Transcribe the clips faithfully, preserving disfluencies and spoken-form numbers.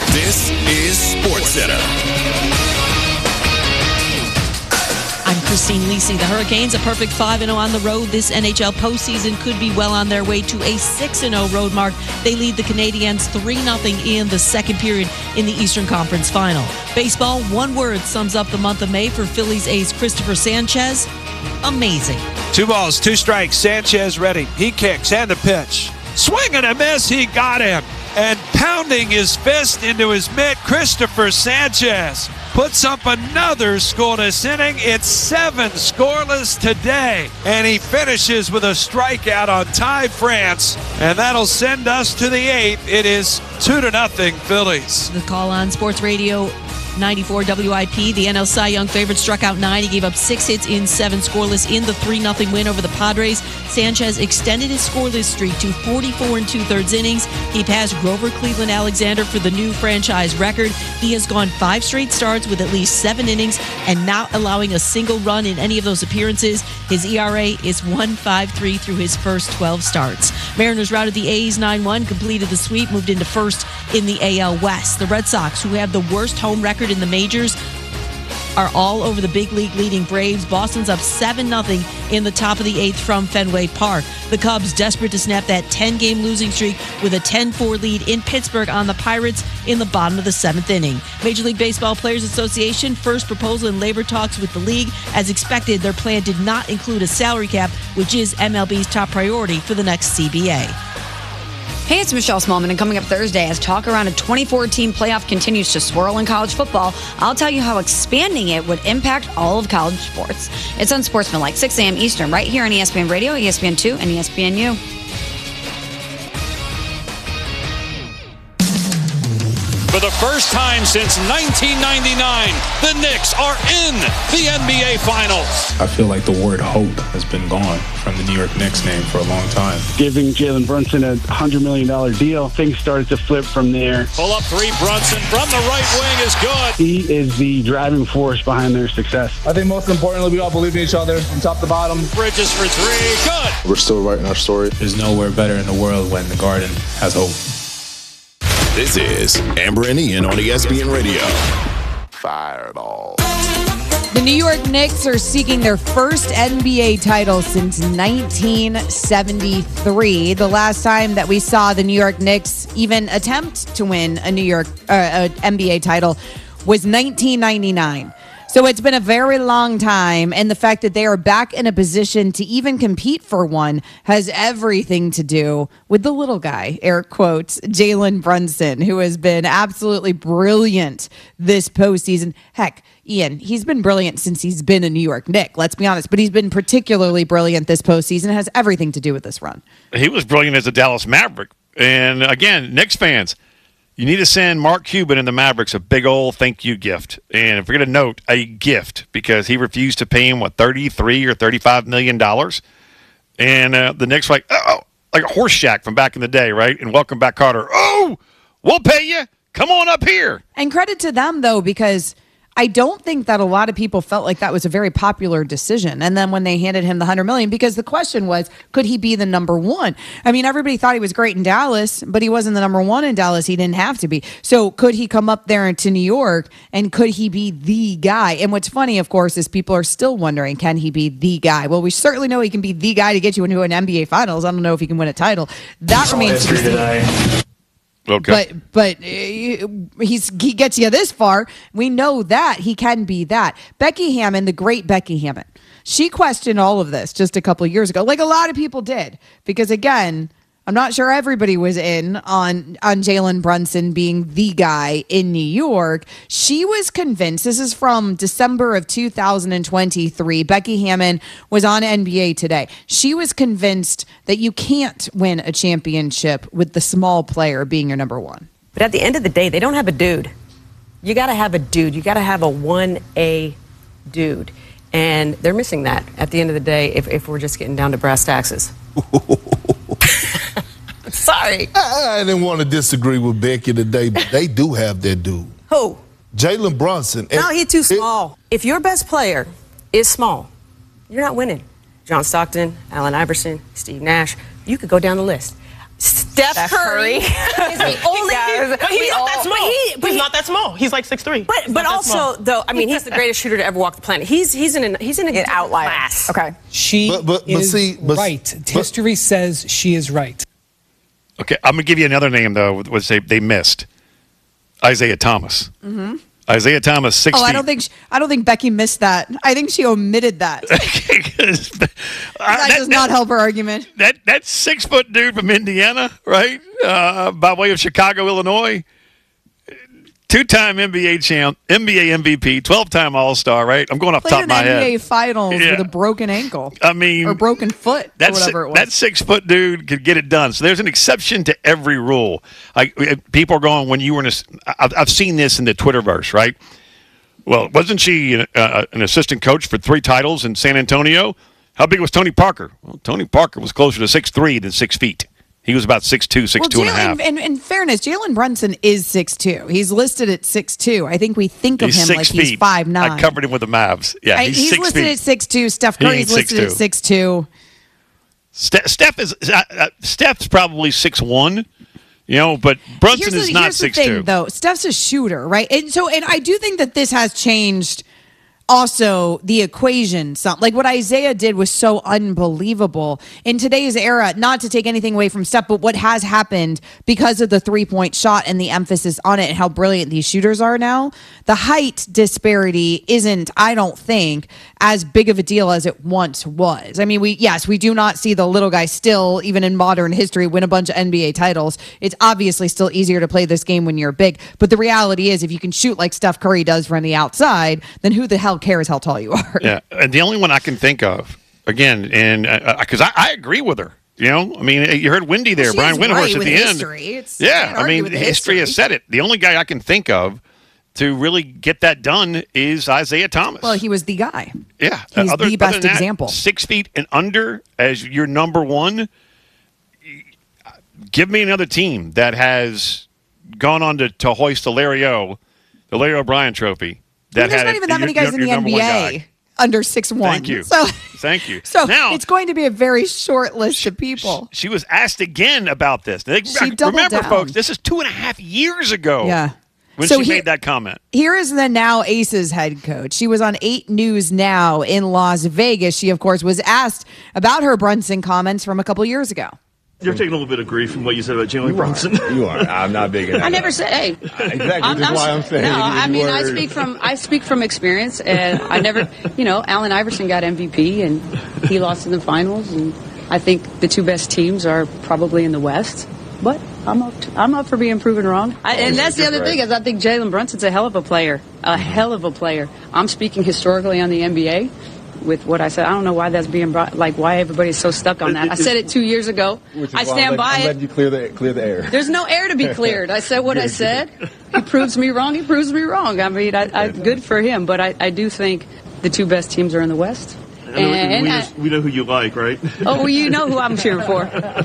This is SportsCenter. I'm Christine Lisi. The Hurricanes, a perfect five and oh on the road this N H L postseason, could be well on their way to a six and oh road mark. They lead the Canadiens three nothing in the second period in the Eastern Conference Final. Baseball, one word sums up the month of May for Phillies ace Christopher Sanchez. Amazing. Two balls, two strikes. Sanchez ready. He kicks and the pitch. Swing and a miss. He got him. And pounding his fist into his mitt, Christopher Sanchez puts up another scoreless inning. It's seven scoreless today. And he finishes with a strikeout on Ty France. And that'll send us to the eighth. It is two to nothing Phillies. The call on Sports Radio ninety-four W I P. The N L Cy Young favorite struck out nine. He gave up six hits in seven scoreless in the three nothing win over the Padres. Sanchez extended his scoreless streak to forty-four and two-thirds innings. He passed Grover Cleveland Alexander for the new franchise record. He has gone five straight starts with at least seven innings and not allowing a single run in any of those appearances. His E R A is one point five three through his first twelve starts. Mariners routed the A's nine one, completed the sweep, moved into first in the A L West. The Red Sox, who have the worst home record in the majors, are all over the big league leading Braves. Boston's up seven nothing in the top of the eighth from Fenway Park. The Cubs desperate to snap that ten-game losing streak with a ten four lead in Pittsburgh on the Pirates in the bottom of the seventh inning. Major League Baseball Players Association first proposal in labor talks with the league. As expected, their plan did not include a salary cap, which is M L B's top priority for the next C B A. Hey, it's Michelle Smallman, and coming up Thursday, as talk around a twenty fourteen playoff continues to swirl in college football, I'll tell you how expanding it would impact all of college sports. It's on Sportsmanlike, six a.m. Eastern, right here on E S P N Radio, E S P N two, and E S P N U. For the first time since nineteen ninety-nine, the Knicks are in the N B A Finals. I feel like the word hope has been gone from the New York Knicks name for a long time. Giving Jalen Brunson a one hundred million dollars deal, things started to flip from there. Pull up three, Brunson from the right wing is good. He is the driving force behind their success. I think most importantly, we all believe in each other from top to bottom. Bridges for three, good. We're still writing our story. There's nowhere better in the world when the Garden has hope. This is Amber and Ian on E S P N Radio. Fireball. The New York Knicks are seeking their first N B A title since nineteen seventy-three. The last time that we saw the New York Knicks even attempt to win a New York uh, a N B A title was nineteen ninety-nine. So it's been a very long time, and the fact that they are back in a position to even compete for one has everything to do with the little guy, air quotes, Jalen Brunson, who has been absolutely brilliant this postseason. Heck, Ian, he's been brilliant since he's been a New York Knick, let's be honest, but he's been particularly brilliant this postseason. It has everything to do with this run. He was brilliant as a Dallas Maverick. And again, Knicks fans, you need to send Mark Cuban and the Mavericks a big old thank you gift. And if we're going to note, a gift, because he refused to pay him, what, thirty-three or thirty-five million dollars. And uh, the Knicks were like, oh, like a horse shack from back in the day, right? And Welcome Back, Carter. Oh, we'll pay you. Come on up here. And credit to them, though, because I don't think that a lot of people felt like that was a very popular decision. And then when they handed him the one hundred million dollars, because the question was, could he be the number one? I mean, everybody thought he was great in Dallas, but he wasn't the number one in Dallas. He didn't have to be. So could he come up there into New York, and could he be the guy? And what's funny, of course, is people are still wondering, can he be the guy? Well, we certainly know he can be the guy to get you into an N B A Finals. I don't know if he can win a title. That remains to be seen. Okay. But but uh, he's he gets you this far. We know that he can be that. Becky Hammon, the great Becky Hammon, she questioned all of this just a couple of years ago, like a lot of people did, because again, I'm not sure everybody was in on on Jalen Brunson being the guy in New York. She was convinced. This is from December of two thousand twenty-three. Becky Hammon was on N B A Today. She was convinced that you can't win a championship with the small player being your number one. But at the end of the day, they don't have a dude. You got to have a dude. You got to have a one A dude. And they're missing that at the end of the day if, if we're just getting down to brass taxes. Sorry. I, I didn't want to disagree with Becky today, but they do have that dude. Who? Jalen Brunson. No, he's too small. It, if your best player is small, you're not winning. John Stockton, Allen Iverson, Steve Nash, you could go down the list. Steph Steph, Steph Curry, Curry. is the only. Yeah, but he's not that small. But he, but he's he, not that small. He's like six three. But but also though, I mean, he's the greatest shooter to ever walk the planet. He's he's in an he's in a An outlier. class. Okay. She But- but- but is see, but- right. but- History says she is right. Okay, I'm gonna give you another name though, which they they missed. Isaiah Thomas. Mm-hmm. Isaiah Thomas, six. Oh, I feet. don't think she, I don't think Becky missed that. I think she omitted that. that that does not help her argument. That that six foot dude from Indiana, right? Uh, by way of Chicago, Illinois. Two time N B A champ, N B A M V P, twelve time All Star, right? I'm going off the Played top of my in N B A head. Finals Yeah. with a broken ankle. I mean, or broken foot, or That, whatever it was. that six foot dude could get it done. So there's an exception to every rule. Like people are going when you were in a. I've, I've seen this in the Twitterverse, right? Well, wasn't she an, uh, an assistant coach for three titles in San Antonio? How big was Tony Parker? Well, Tony Parker was closer to six three than six feet. He was about six two, six well, two and a half. Jalen, in, in fairness, Jalen Brunson is six two. He's listed at six two. I think we think of He's him six like feet. he's five nine. I covered him with the Mavs. Yeah, I- he's, he's six listed feet. at six two. Steph He Curry's ain't listed at six two. six two. Ste- Steph is uh, uh, Steph's probably six one, you know, but Brunson here's is the, not here's the six thing, two. though. Steph's a shooter, right? And so, and I do think that this has changed. Also, the equation, some, like what Isaiah did was so unbelievable in today's era. Not to take anything away from Steph, but what has happened because of the three-point shot and the emphasis on it and how brilliant these shooters are now, the height disparity isn't, I don't think, as big of a deal as it once was. I mean, we yes, we do not see the little guy still, even in modern history, win a bunch of N B A titles. It's obviously still easier to play this game when you're big, but the reality is, if you can shoot like Steph Curry does from the outside, then who the hell cares how tall you are? Yeah, and the only one I can think of, again, and because I, I agree with her. You know, I mean, you heard Wendy there, Well, Brian she's Windhorst right at with the history. end. It's- you yeah, can't I argue mean, with the history has history. said it. The only guy I can think of to really get that done is Isaiah Thomas. Well, he was the guy. Yeah, He's other, the best other than that, example. Six feet and under as your number one. Give me another team that has gone on to, to hoist the Larry O, the Larry O'Brien Trophy. That I mean, there's had not it- even that your- many guys your- in the your number one N B A guy. under six one. Thank you. So, Thank you. so now, it's going to be a very short list of people. she was asked again about this. They, She doubled remember, down. folks, this is two and a half years ago. Yeah. When So she here- made that comment. Here is the now Aces head coach. She was on eight News Now in Las Vegas. She, of course, was asked about her Brunson comments from a couple years ago. You're taking a little bit of grief from what you said about Jalen Brunson. You are. I'm not big enough. I never said, hey. Exactly. That's why I'm saying. No, I mean, I Word. speak from I speak from experience, and I never, you know, Allen Iverson got M V P, and he lost in the finals, and I think the two best teams are probably in the West. But I'm up. To, I'm up for being proven wrong. I, and that's the other thing is I think Jalen Brunson's a hell of a player, a hell of a player. I'm speaking historically on the N B A. With what I said, I don't know why that's being brought. Like why everybody's so stuck on that. I said it two years ago. Which is I why stand I'm letting, by I'm it. letting you clear the clear the air. There's no air to be cleared. I said what I said. He proves me wrong. He proves me wrong. I mean, I, I, good for him. But I, I do think the two best teams are in the West. And, we, And we, I- just, we know who you like, right? oh, well, you know who I'm cheering for.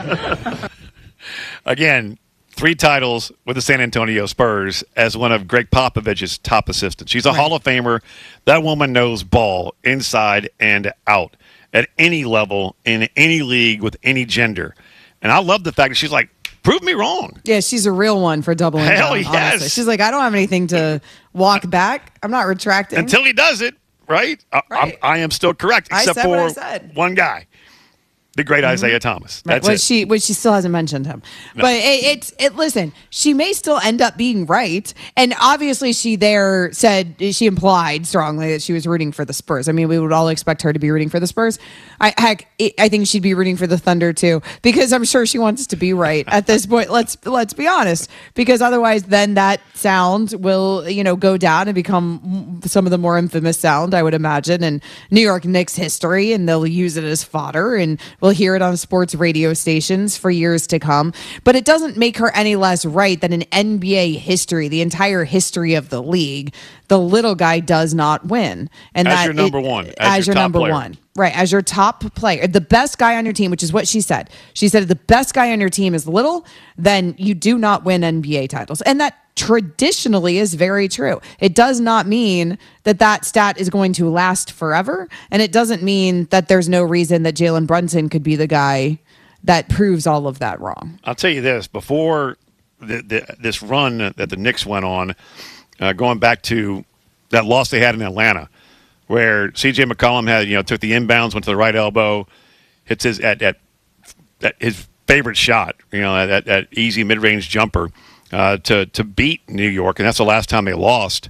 Again, three titles with the San Antonio Spurs as one of Greg Popovich's top assistants. She's a Right. Hall of Famer. That woman knows ball inside and out at any level, in any league, with any gender. And I love the fact that she's like, prove me wrong. Yeah, she's a real one for doubling Hell down. yes. Honestly. She's like, I don't have anything to walk back. I'm not retracting. Until he does it, right? I, I'm, I am still correct, I except said what I for said. one guy, the great Isaiah Thomas. Right, That's which it. she which she still hasn't mentioned him. No. But it, it's it. Listen, she may still end up being right, and obviously she there said she implied strongly that she was rooting for the Spurs. I mean, we would all expect her to be rooting for the Spurs. I heck, it, I think she'd be rooting for the Thunder too, because I'm sure she wants to be right at this point. Let's let's be honest, because otherwise, then that sound will you know go down and become some of the more infamous sound, I would imagine, in New York Knicks history, and they'll use it as fodder, and we'll hear it on sports radio stations for years to come. But it doesn't make her any less right that in N B A history, the entire history of the league, the little guy does not win, and As that your number it- one, as as, your your, top number player. one. Right, as your top player, the best guy on your team, which is what she said. She said if the best guy on your team is little, then you do not win N B A titles. And that traditionally is very true. It does not mean that that stat is going to last forever. And it doesn't mean that there's no reason that Jalen Brunson could be the guy that proves all of that wrong. I'll tell you this: before the, the, this run that the Knicks went on, uh, going back to that loss they had in Atlanta, where C J McCollum had you know took the inbounds, went to the right elbow, hits his at, at, at his favorite shot, you know, that, that easy mid-range jumper uh, to to beat New York, and that's the last time they lost.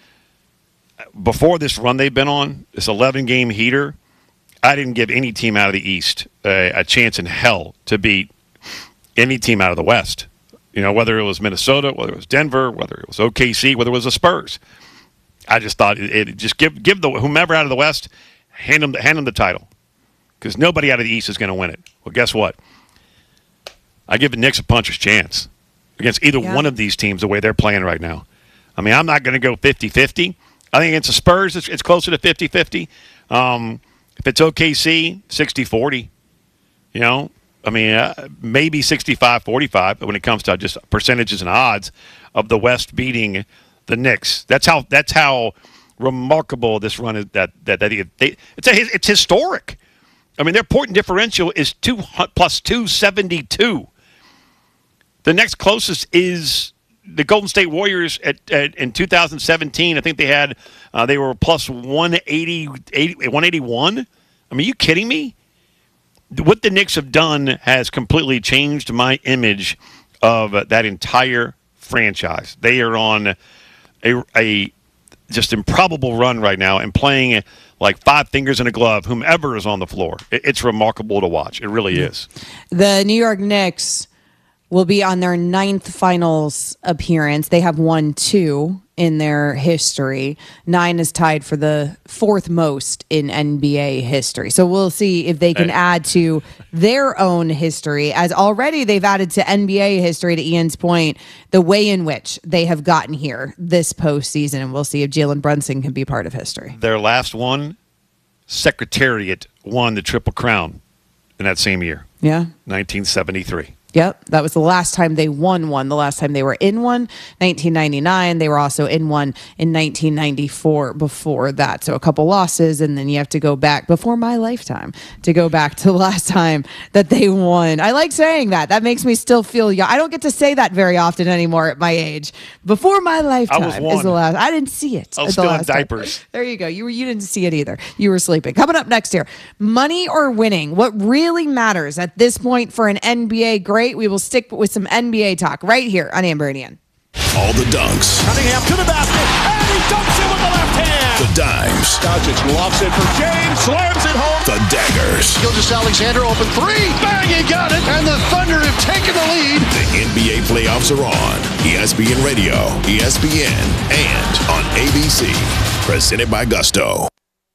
Before this run they've been on, this eleven-game heater, I didn't give any team out of the East uh, a chance in hell to beat any team out of the West. You know, whether it was Minnesota, whether it was Denver, whether it was O K C, whether it was the Spurs. I just thought it, it just give give the whomever out of the West, hand them hand them the title, because nobody out of the East is going to win it. Well, guess what? I give the Knicks a puncher's chance against either yeah. one of these teams the way they're playing right now. I mean, I'm not going to go fifty-fifty. I think against the Spurs, it's, it's closer to fifty-fifty. Um, if it's O K C, sixty forty. You know, I mean, uh, maybe sixty-five forty-five when it comes to just percentages and odds of the West beating the Knicks. That's how that's how remarkable this run is. That that, that they, it's a, it's historic. I mean, their point differential is two plus two seventy-two. The next closest is the Golden State Warriors at, at in two thousand seventeen. I think they had uh, they were plus one eighty, one eighty-one. I mean, are you kidding me? What the Knicks have done has completely changed my image of uh, that entire franchise. They are on a, a just improbable run right now and playing like five fingers in a glove, whomever is on the floor. It, it's remarkable to watch. It really is. The New York Knicks will be on their ninth finals appearance. They have won two in their history. Nine is tied for the fourth most in N B A history. So we'll see if they can hey. add to their own history, as already they've added to N B A history, to Ian's point, the way in which they have gotten here this postseason. And we'll see if Jalen Brunson can be part of history. Their last one, Secretariat won the Triple Crown in that same year. Yeah. nineteen seventy-three. Yep, that was the last time they won one. The last time they were in one, nineteen ninety-nine. They were also in one in nineteen ninety-four before that. So a couple losses, and then you have to go back before my lifetime to go back to the last time that they won. I like saying that. That makes me still feel young. I don't get to say that very often anymore at my age. Before my lifetime I was one. is the last. I didn't see it. I was still in diapers. Time. There you go. You were. You didn't see it either. You were sleeping. Coming up next here, money or winning? What really matters at this point for an N B A great? We will stick with some N B A talk right here on Amber and Ian. All the dunks. Cunningham to the basket, and he dunks it with the left hand. The dimes. Doncic lofts it for James, slams it home. The daggers. Gilgeous-Alexander open three, bang, he got it, and the Thunder have taken the lead. The N B A playoffs are on E S P N Radio, E S P N, and on A B C. Presented by Gusto.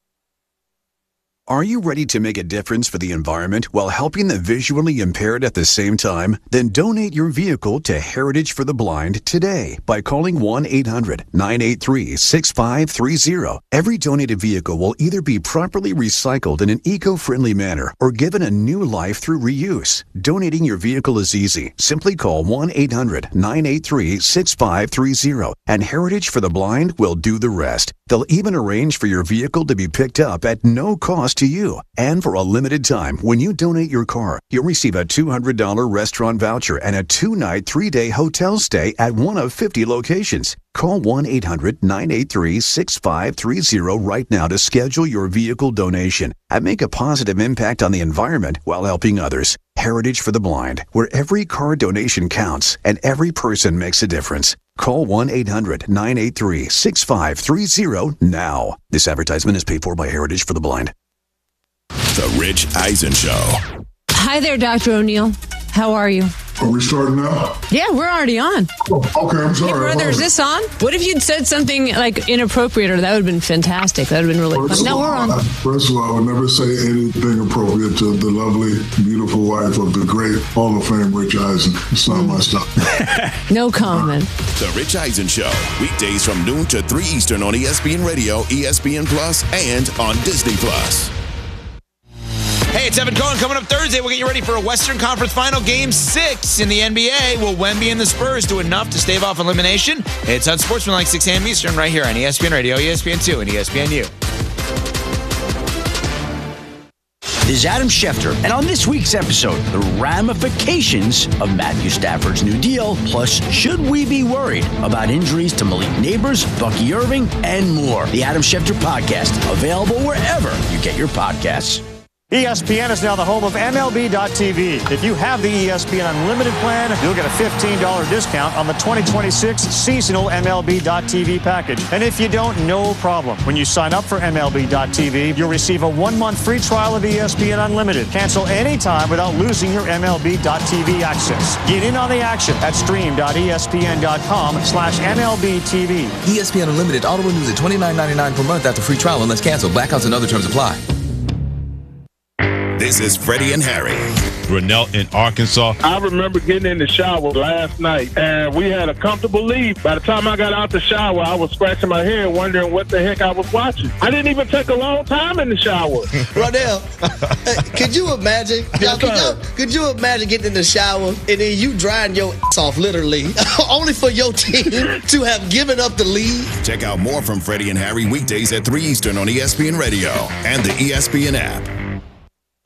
Are you ready to make a difference for the environment while helping the visually impaired at the same time? Then donate your vehicle to Heritage for the Blind today by calling one eight hundred nine eight three six five three zero. Every donated vehicle will either be properly recycled in an eco-friendly manner or given a new life through reuse. Donating your vehicle is easy. Simply call one eight hundred nine eight three six five three zero and Heritage for the Blind will do the rest. They'll even arrange for your vehicle to be picked up at no cost to you. And for a limited time, when you donate your car, you'll receive a two hundred dollars restaurant voucher and a two-night, three-day hotel stay at one of fifty locations. Call one eight hundred nine eight three six five three zero right now to schedule your vehicle donation and make a positive impact on the environment while helping others. Heritage for the Blind, where every car donation counts and every person makes a difference. Call one eight hundred nine eight three six five three zero now. This advertisement is paid for by Heritage for the Blind. The Rich Eisen Show. Hi there, Doctor O'Neill. How are you? Are we starting now? Yeah, we're already on. Oh, okay, I'm sorry. Hey, brother, is this on? What if you'd said something like inappropriate, or that would have been fantastic? That would have been really first fun. No, we're on. I, first of all, I would never say anything appropriate to the lovely, beautiful wife of the great Hall of Fame Rich Eisen. It's not mm. my stuff. No comment. The Rich Eisen Show. Weekdays from noon to three Eastern on E S P N Radio, E S P N Plus, and on Disney Plus. Hey, it's Evan Cohen. Coming up Thursday, we'll get you ready for a Western Conference Final Game six in the N B A. Will Wemby and the Spurs do enough to stave off elimination? It's on Sportsmanlike six a.m. Eastern right here on E S P N Radio, E S P N two, and E S P N U. This is Adam Schefter, and on this week's episode, the ramifications of Matthew Stafford's new deal, plus should we be worried about injuries to Malik Neighbors, Bucky Irving, and more. The Adam Schefter Podcast, available wherever you get your podcasts. E S P N is now the home of M L B dot T V. If you have the E S P N Unlimited plan, you'll get a fifteen dollars discount on the twenty twenty-six seasonal M L B dot T V package. And if you don't, no problem. When you sign up for M L B dot T V, you'll receive a one-month free trial of E S P N Unlimited. Cancel anytime without losing your M L B dot T V access. Get in on the action at stream dot E S P N dot com slash M L B T V. E S P N Unlimited auto renews at twenty-nine ninety-nine per month after free trial unless canceled. Blackouts and other terms apply. This is Freddie and Harry. Grinnell in Arkansas. I remember getting in the shower last night, and we had a comfortable lead. By the time I got out the shower, I was scratching my head, wondering what the heck I was watching. I didn't even take a long time in the shower. Rodell, could you imagine? Y'all, could, y'all, could you imagine getting in the shower and then you drying your ass off, literally, only for your team to have given up the lead? Check out more from Freddie and Harry weekdays at three Eastern on E S P N Radio and the E S P N app.